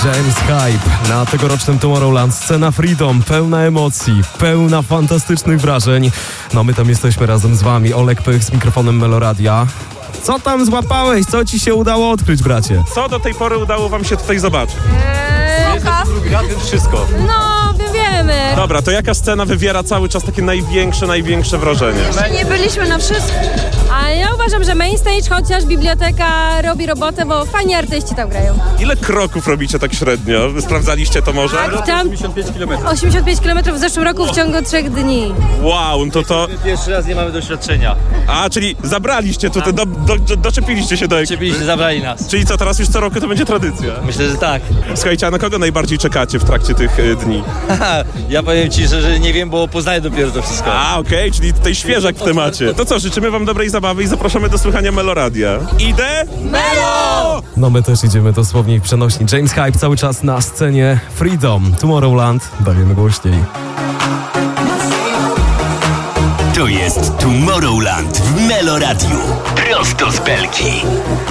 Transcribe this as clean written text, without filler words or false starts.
James Hype na tegorocznym Tomorrowland. Scena Freedom, pełna emocji, pełna fantastycznych wrażeń. No my tam jesteśmy razem z wami. Olek Pych z mikrofonem Meloradia. Co tam złapałeś? Co ci się udało odkryć, bracie? Co do tej pory udało wam się tutaj zobaczyć? Wszystko. No, wiemy. Dobra, to jaka scena wywiera cały czas takie największe wrażenie? Nie byliśmy na wszystkim. A ja uważam, że main stage, chociaż biblioteka robi robotę, bo fajni artyści tam grają. Ile kroków robicie tak średnio? Sprawdzaliście to może? Tam 85 km w zeszłym roku w ciągu 3 dni. Wow, to... Pierwszy raz nie mamy doświadczenia. A, czyli zabraliście tutaj, doczepiliście się do ekipy. Czepiliście, zabrali nas. Czyli co, teraz już co roku to będzie tradycja? Myślę, że tak. Słuchajcie, a na kogo najbardziej czekacie w trakcie tych dni? Ja powiem ci, że nie wiem, bo poznaję dopiero to wszystko. A, okej, czyli tutaj świeżak w temacie. To co, życzymy wam dobrej zabawy i zapraszamy do słuchania Meloradia. Idę? Melo! No my też idziemy dosłownie w przenośni. James Hype cały czas na scenie Freedom. Tomorrowland. Dajemy głośniej. To jest Tomorrowland w Meloradiu. Prosto z Belki.